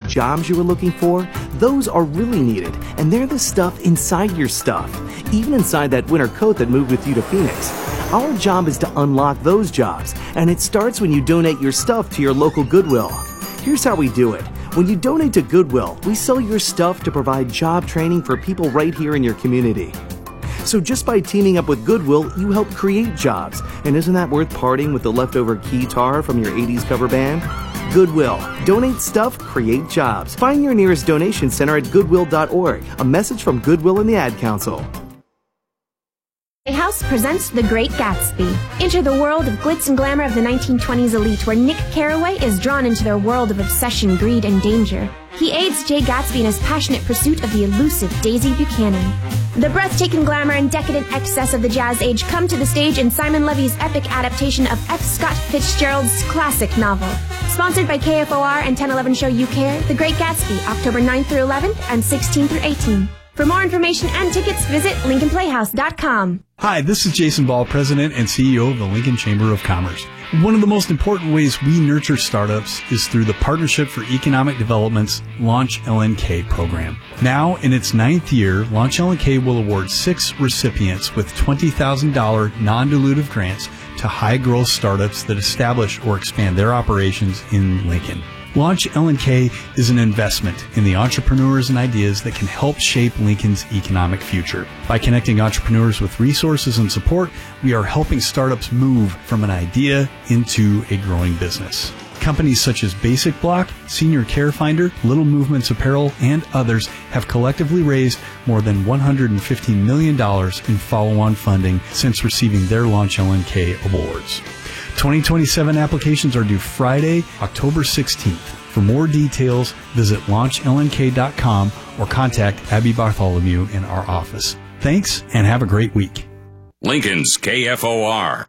jobs you were looking for? Those are really needed, and they're the stuff inside your stuff, even inside that winter coat that moved with you to Phoenix. Our job is to unlock those jobs, and it starts when you donate your stuff to your local Goodwill. Here's how we do it. When you donate to Goodwill, we sell your stuff to provide job training for people right here in your community. So just by teaming up with Goodwill, you help create jobs. And isn't that worth parting with the leftover keytar from your 80s cover band? Goodwill. Donate stuff, create jobs. Find your nearest donation center at goodwill.org. A message from Goodwill and the Ad Council. Playhouse presents The Great Gatsby. Enter the world of glitz and glamour of the 1920s elite, where Nick Carraway is drawn into their world of obsession, greed, and danger. He aids Jay Gatsby in his passionate pursuit of the elusive Daisy Buchanan. The breathtaking glamour and decadent excess of the jazz age come to the stage in Simon Levy's epic adaptation of F. Scott Fitzgerald's classic novel. Sponsored by KFOR and 1011 Show You Care, The Great Gatsby, October 9th through 11th and 16th through 18th. For more information and tickets, visit LincolnPlayhouse.com. Hi, this is Jason Ball, President and CEO of the Lincoln Chamber of Commerce. One of the most important ways we nurture startups is through the Partnership for Economic Development's Launch LNK program. Now, in its 9th year, Launch LNK will award 6 recipients with $20,000 non-dilutive grants to high-growth startups that establish or expand their operations in Lincoln. Launch LNK is an investment in the entrepreneurs and ideas that can help shape Lincoln's economic future. By connecting entrepreneurs with resources and support, we are helping startups move from an idea into a growing business. Companies such as Basic Block, Senior Care Finder, Little Movements Apparel, and others have collectively raised more than $150 million in follow-on funding since receiving their Launch LNK awards. 2027 applications are due Friday, October 16th. For more details, visit launchlnk.com or contact Abby Bartholomew in our office. Thanks, and have a great week. Lincoln's KFOR.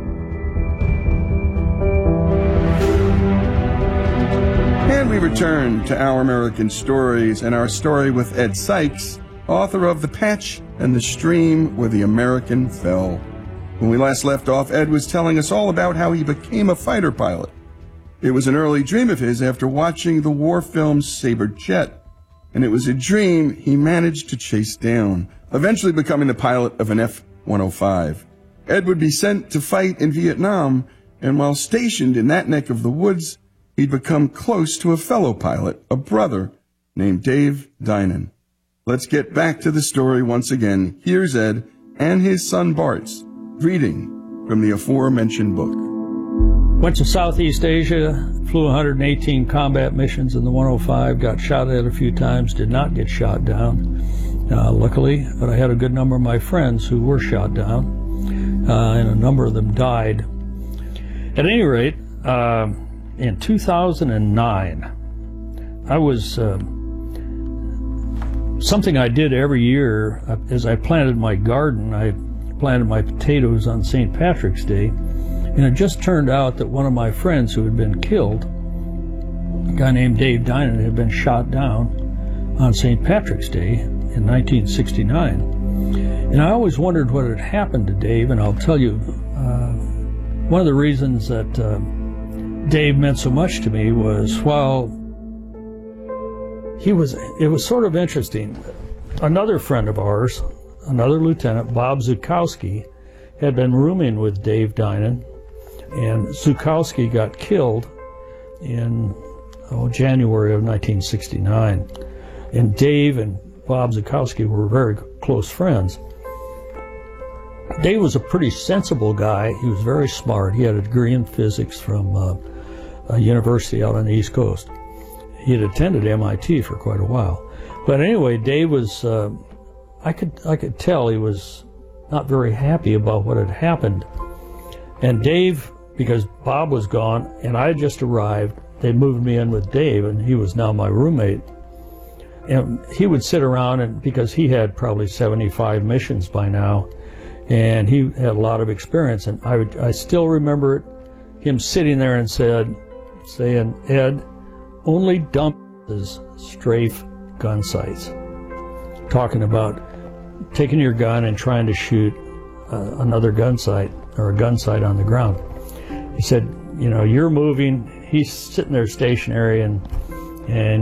And we return to Our American Stories and our story with Ed Sykes, author of The Patch and the Stream Where the American Fell. When we last left off, Ed was telling us all about how he became a fighter pilot. It was an early dream of his after watching the war film Sabre Jet, and it was a dream he managed to chase down, eventually becoming the pilot of an F-105. Ed would be sent to fight in Vietnam, and while stationed in that neck of the woods, he'd become close to a fellow pilot, a brother named Dave Dinan. Let's get back to the story once again. Here's Ed and his son Bart's reading from the aforementioned book. Went to Southeast Asia, flew 118 combat missions in the 105, got shot at a few times, did not get shot down, luckily, but I had a good number of my friends who were shot down, and a number of them died. At any rate, in 2009, I was, something I did every year, as I planted my garden, I planted my potatoes on St. Patrick's Day, and it just turned out that one of my friends who had been killed, a guy named Dave Dinan, had been shot down on St. Patrick's Day in 1969. And I always wondered what had happened to Dave, and I'll tell you, one of the reasons that Dave meant so much to me was, while it was sort of interesting. Another friend of ours, another lieutenant, Bob Zukowski, had been rooming with Dave Dinan, and Zukowski got killed in January of 1969. And Dave and Bob Zukowski were very close friends. Dave was a pretty sensible guy. He was very smart. He had a degree in physics from a university out on the East Coast. He had attended MIT for quite a while. But anyway, Dave was, I could tell he was not very happy about what had happened. And Dave, because Bob was gone and I had just arrived, they moved me in with Dave, and he was now my roommate. And he would sit around, and because he had probably 75 missions by now, and he had a lot of experience, and I still remember him sitting there and saying, "Ed, only dump is strafe gun sights." Talking about taking your gun and trying to shoot another gun sight or a gun sight on the ground. He said, "You know, you're moving." He's sitting there stationary, and